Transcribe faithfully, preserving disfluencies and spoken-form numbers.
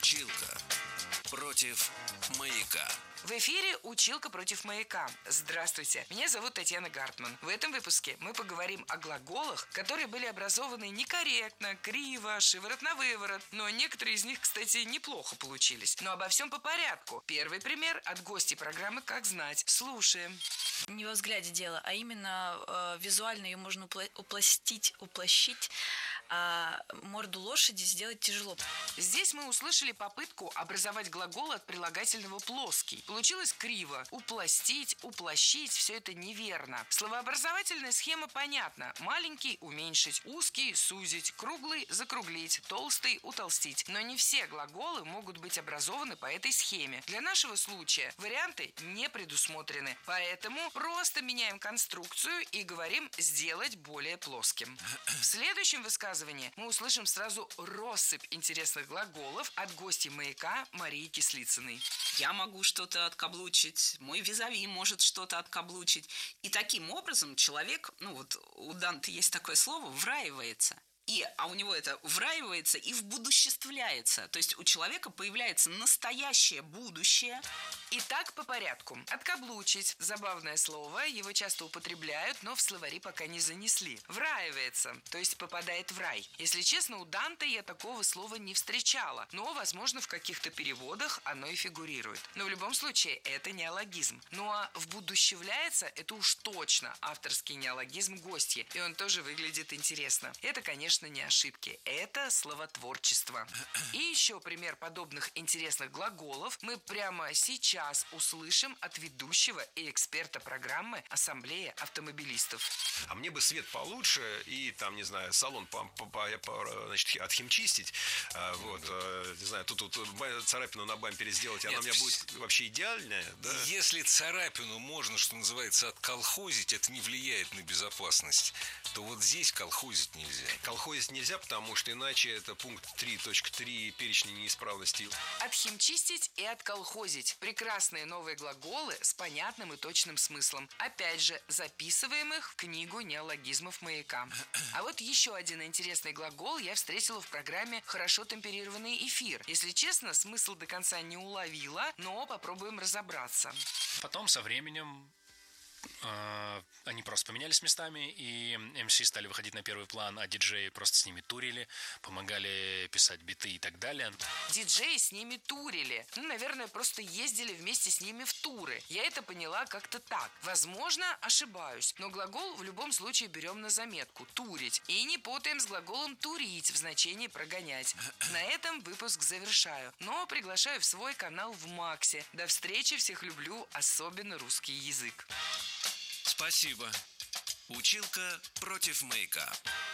Училка против маяка. В эфире «Училка против маяка». Здравствуйте, меня зовут Татьяна Гартман. В этом выпуске мы поговорим о глаголах, которые были образованы некорректно, криво, шиворот на выворот. Но некоторые из них, кстати, неплохо получились. Но обо всем по порядку. Первый пример от гостей программы «Как знать». Слушаем. Не во взгляде дело, а именно э, визуально ее можно упла- упластить, уплощить, а морду лошади сделать тяжело. Здесь мы услышали попытку образовать глагол от прилагательного «плоский». Получилось криво. Упластить, уплощить – все это неверно. Словообразовательная схема понятна. Маленький – уменьшить, узкий – сузить, круглый – закруглить, толстый – утолстить. Но не все глаголы могут быть образованы по этой схеме. Для нашего случая варианты не предусмотрены. Поэтому просто меняем конструкцию и говорим «сделать более плоским». В следующем высказывании мы услышим сразу россыпь интересных глаголов от гостей маяка Марии Кислицыной. Я могу что-то откаблучить, мой визави может что-то откаблучить. И таким образом человек, ну вот у Данте есть такое слово, враивается. И, а у него это враивается и вбудуществляется. То есть у человека появляется настоящее будущее. Итак, по порядку. Откаблучить. Забавное слово. Его часто употребляют, но в словари пока не занесли. Враивается, то есть попадает в рай. Если честно, у Данте я такого слова не встречала. Но, возможно, в каких-то переводах оно и фигурирует. Но в любом случае, это неологизм. Ну а вбудуществляется, это уж точно авторский неологизм гостья. И он тоже выглядит интересно. Это, конечно, не ошибки. Это словотворчество. И еще пример подобных интересных глаголов мы прямо сейчас услышим от ведущего и эксперта программы «Ассамблея автомобилистов». А мне бы свет получше и там, не знаю, салон по, по, по, по, значит, отхимчистить. А, вот, а, не знаю, тут, тут царапину на бампере сделать, и она у меня будет вообще идеальная. Да? Если царапину можно, что называется, отколхозить, это не влияет на безопасность, то вот здесь колхозить нельзя. Колхозить нельзя, потому что иначе это пункт три точка три перечня неисправностей. Отхимчистить и отколхозить. Прекрасные новые глаголы с понятным и точным смыслом. Опять же, записываем их в книгу неологизмов маяка. А вот еще один интересный глагол я встретила в программе «Хорошо темперированный эфир». Если честно, смысл до конца не уловила, но попробуем разобраться. Потом со временем Uh, они просто поменялись местами, и эм си стали выходить на первый план, а диджеи просто с ними турили, помогали писать биты и так далее. Диджеи с ними турили. Ну, наверное, просто ездили вместе с ними в туры. Я это поняла как-то так. Возможно, ошибаюсь, но глагол в любом случае берем на заметку – турить. И не путаем с глаголом турить в значении прогонять. На этом выпуск завершаю, но приглашаю в свой канал в Максе. До встречи, всех люблю, особенно русский язык. Спасибо. Училка против маяка.